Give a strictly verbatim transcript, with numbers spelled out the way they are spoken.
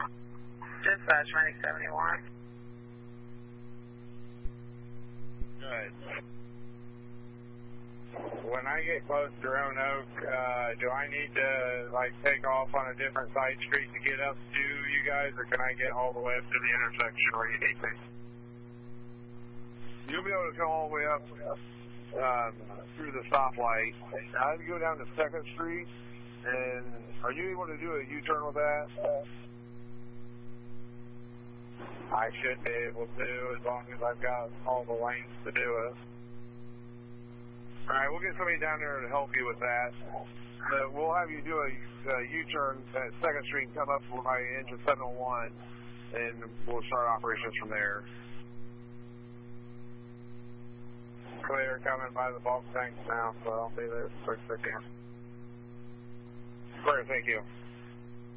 Dispatch ninety seventy-one. Good. When I get close to Roanoke, uh, do I need to, like, take off on a different side street to get up to you guys, or can I get all the way up to the intersection where you need me? You'll be able to come all the way up um, through the stoplight. I'd go down to second street, and are you able to do a U-turn with that? I should be able to, as long as I've got all the lanes to do it. All right, we'll get somebody down there to help you with that. But we'll have you do a, a U-turn at second street and come up by engine seven oh one, and we'll start operations from there. Clear, coming by the bulk tanks now, so I'll be there as quick as I can. Clear, thank you.